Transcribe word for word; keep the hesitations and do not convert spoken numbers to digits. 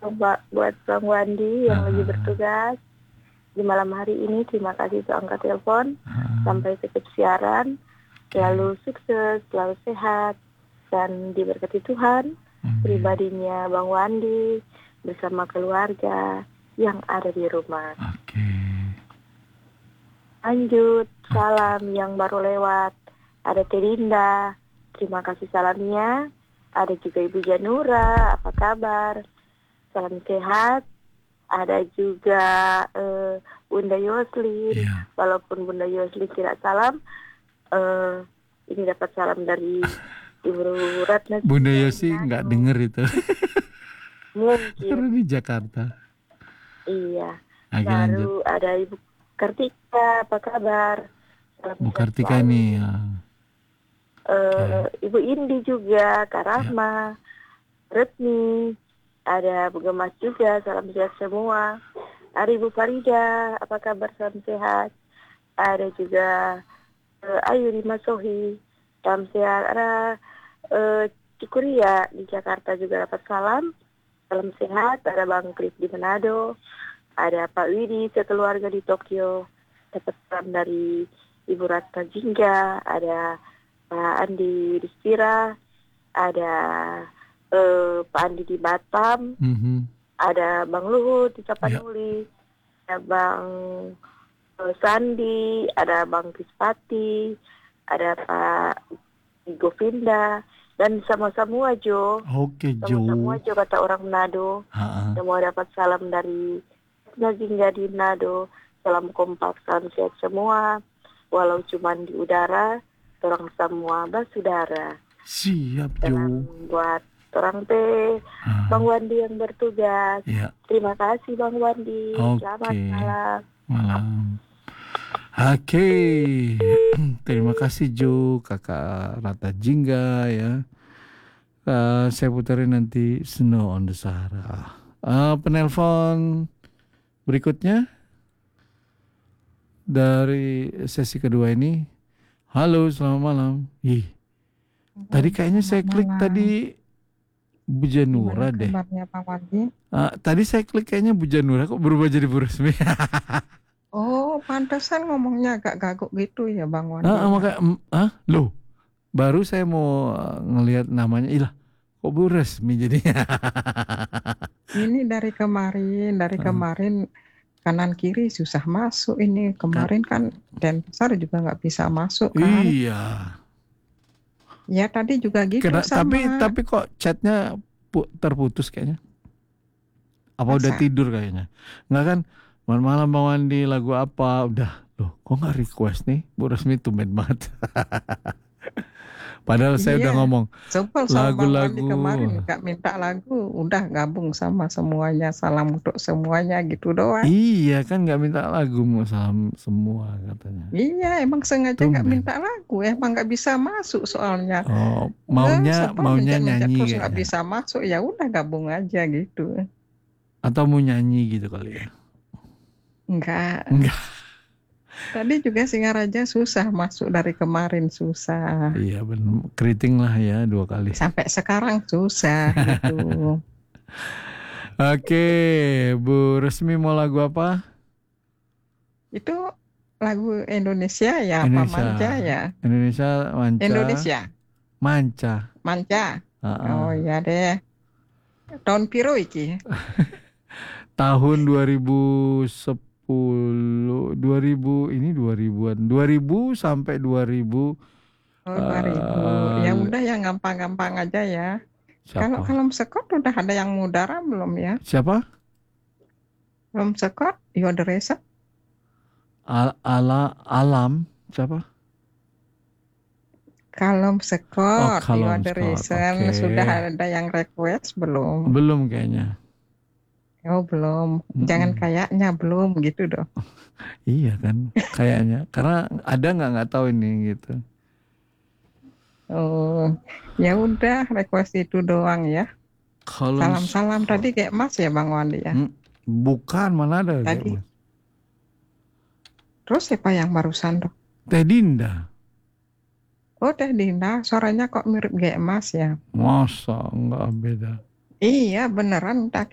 Coba buat Bang Wandi yang lagi Ah, bertugas di malam hari ini, terima kasih sudah angkat telepon. ah, Sampai tutup siaran, Oke. selalu sukses, selalu sehat, dan diberkati Tuhan. Amin. Pribadinya Bang Wandi bersama keluarga yang ada di rumah. Oke. Lanjut, Oke. salam yang baru lewat. Ada Terinda, terima kasih salamnya. Ada juga Ibu Janura, apa kabar? Salam sehat. Ada juga eh, Bunda Yoslin, Iya. walaupun Bunda Yoslin tidak salam, eh, ini dapat salam dari Ibu Ratna Bunda juga di Yosi nggak Manado. denger itu. Karena Mungkin, di Jakarta. iya. Oke, lanjut. Baru ada Ibu Kartika, apa kabar? Salam Bu sehat Kartika nih. selalu. Ya. Eh, Oke. Ibu Indi juga, Kak Ya. Rahma, Retni, ada Bu Gemas juga, salam sehat semua. Ada Ibu Farida, apa kabar? Salam sehat. Ada juga uh, Ayu Rima Sohi, salam sehat. Ada uh, Cikuria di Jakarta juga dapat salam. Salam sehat. Ada Bang Kris di Manado. Ada Pak Widi sekeluarga di Tokyo. Dapat salam dari Ibu Ratna Jingga. Ada Pak Andi di Spira. Ada uh, Pak Andi di Batam. Mhm. Ada Bang Luhut di Ya. Tapanuli. Ada Bang uh, Sandi. Ada Bang Krispati. Ada Pak Govinda. Dan sama-sama Jo. Oke, Sama-sama Jo. Jo kata orang Manado. Ha-ha. Semua dapat salam dari Nazingga di Manado. Salam kompak, salam sehat semua. Walau cuma di udara, orang semua bersaudara. Siap, Salam Jo. buat orang teh, Bang Ah, Wandi yang bertugas. ya. Terima kasih Bang Wandi. Selamat Oke. malam. Malam. Oke. Terima kasih Jo, Kakak Rata Jingga ya. Eh, saya puterin nanti Snow on the Sahara. Eh, penelpon berikutnya dari sesi kedua ini. Halo, selamat malam. Ih, tadi Halo, kayaknya selamat saya klik malam. tadi Bu Gimana Janura deh. kabarnya Pak Wandi? Eh, tadi saya klik kayaknya Bu Janura, kok berubah jadi Bu Resmi. Oh, pantesan ngomongnya agak gaguk gitu ya Bang Ah, ah, Wandi ya. makanya, mm, ah, loh, baru saya mau eh, ngelihat namanya. Ilah, kok Bu Resmi jadinya. Ini dari kemarin, dari Ah, kemarin kanan kiri susah masuk ini. kan, Kemarin kan Denpasar juga nggak bisa masuk kan. iya. Ya tadi juga gitu Kena, tapi sama. tapi kok chatnya pu- terputus kayaknya. Apa udah Masa? tidur kayaknya? Nggak kan? Malam malam Bang Wandi lagu apa? Udah. Loh, kok nggak request nih? Bu Resmi tumben banget. Padahal saya Iya, udah ngomong sebel sama Bang Wandi lagu-lagu. kemarin nggak minta lagu, udah gabung sama semuanya, salam untuk semuanya gitu doang. Iya kan nggak minta lagu, mau salam semua katanya. Iya, emang sengaja nggak Tumben. minta lagu, emang nggak bisa masuk soalnya. Oh, Eh, maunya sebel maunya mencet-mencet nyanyi terus nggak kayaknya. bisa masuk, ya udah gabung aja gitu. Atau mau nyanyi gitu kali ya. Enggak, Enggak. tadi juga Singaraja susah masuk dari kemarin susah. Iya benar. Keriting lah ya dua kali. Sampai sekarang susah gitu. Oke, Bu Resmi mau lagu apa? Itu lagu Indonesia ya apa Indonesia. Manja ya? Indonesia manca. Indonesia, Manca. Manca. Ah, Oh ah. ya deh. Tahun piro iki? Tahun dua ribu sepuluh, dua ribu ini dua ribuan, dua ribu sampai dua ribu. Oh dua ribu. Ya eh udah yang gampang-gampang aja ya. Kalau siapa? kalau sekot udah ada yang mudara belum ya? Siapa? Belum sekot, Yoderesa. Al- ala alam siapa? Kalau Oh, sekot, You Kalom Are the Scott. Reason, sudah Oke. ada yang request belum? Belum kayaknya. Oh belum, jangan Mm-mm. kayaknya belum gitu dong. Iya kan, kayaknya. Karena ada nggak nggak tahu ini gitu. Oh, ya udah request itu doang ya. Kalom Salam-salam Scott. tadi kayak Mas ya Bang Wandi ya. Hmm, bukan, mana ada kayak Tadi Mas. terus siapa yang barusan dong? Teh Dinda. Oh Teh Dinda, suaranya kok mirip kayak Mas ya. Masa nggak beda? Iya beneran, tak